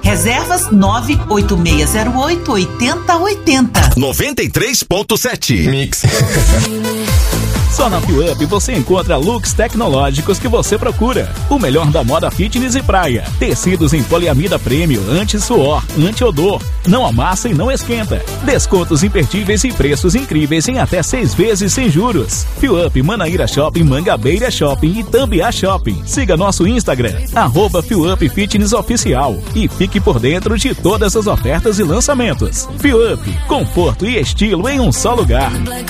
Reservas 98608-8080. 93.7 Mix. Só na FIUP você encontra looks tecnológicos que você procura. O melhor da moda fitness e praia. Tecidos em poliamida premium, anti-suor, anti-odor. Não amassa e não esquenta. Descontos imperdíveis e preços incríveis em até 6 vezes sem juros. FIUP, Manaíra Shopping, Mangabeira Shopping e Tambiá Shopping. Siga nosso Instagram, @FIUP Fitness Oficial. E fique por dentro de todas as ofertas e lançamentos. FIUP, conforto e estilo em um só lugar.